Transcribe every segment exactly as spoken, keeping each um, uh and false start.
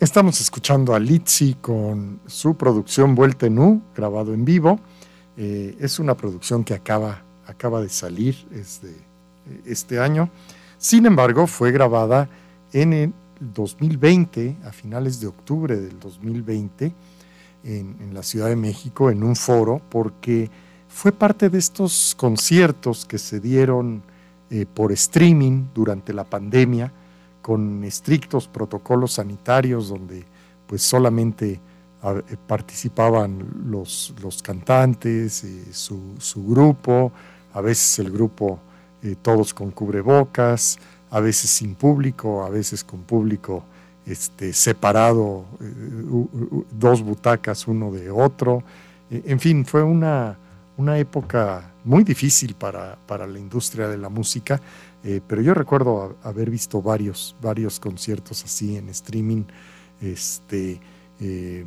Estamos escuchando a Litzy con su producción Vuelta en U, grabado en vivo. Eh, es una producción que acaba, acaba de salir es de, este año. Sin embargo, fue grabada en el dos mil veinte, a finales de octubre del dos mil veinte, en, en la Ciudad de México, en un foro, porque fue parte de estos conciertos que se dieron eh, por streaming durante la pandemia, con estrictos protocolos sanitarios donde pues solamente a, eh, participaban los, los cantantes, eh, su, su grupo, a veces el grupo eh, todos con cubrebocas, a veces sin público, a veces con público este, separado, eh, uh, uh, dos butacas uno de otro. Eh, en fin, fue una, una época muy difícil para, para la industria de la música. Eh, pero yo recuerdo haber visto varios, varios conciertos así en streaming. Este, eh,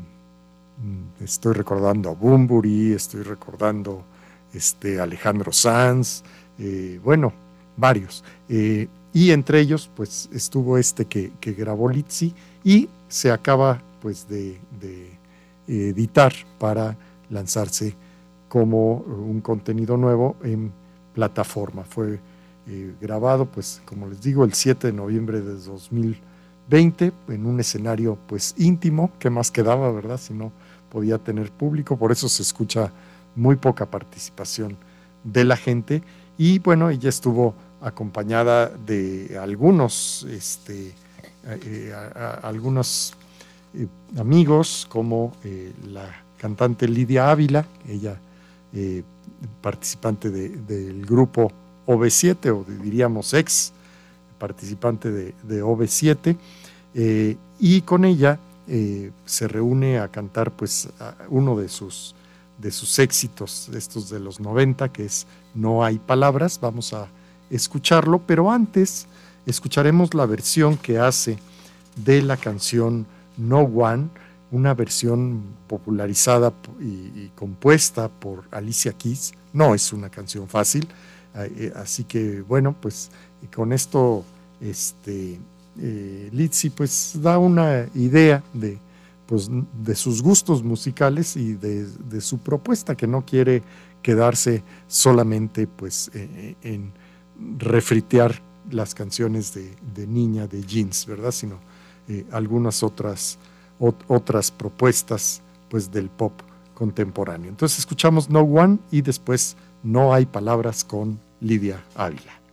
estoy recordando a Bunbury, estoy recordando este, Alejandro Sanz, eh, bueno, varios. Eh, y entre ellos, pues, estuvo este que, que grabó Litzy y se acaba, pues, de, de editar para lanzarse como un contenido nuevo en plataforma. Fue Eh, grabado, pues como les digo, el siete de noviembre de dos mil veinte, en un escenario pues íntimo, que más quedaba, ¿verdad? Si no podía tener público, por eso se escucha muy poca participación de la gente. Y bueno, ella estuvo acompañada de algunos, este, eh, a, a, algunos eh, amigos, como eh, la cantante Lidia Ávila, ella eh, participante de, del grupo O V siete, o diríamos ex participante de, de O V siete, eh, y con ella eh, se reúne a cantar pues a uno de sus, de sus éxitos, estos de los noventa, que es No hay palabras. Vamos a escucharlo, pero antes escucharemos la versión que hace de la canción No One, una versión popularizada y, y compuesta por Alicia Keys. No es una canción fácil. Así que bueno, pues con esto este, eh, Litzy pues da una idea de, pues, de sus gustos musicales y de, de su propuesta, que no quiere quedarse solamente pues eh, en refritear las canciones de, de niña de Jeans, ¿verdad? Sino eh, algunas otras, ot, otras propuestas pues del pop contemporáneo. Entonces escuchamos No One y después No hay palabras con Lidia Ávila.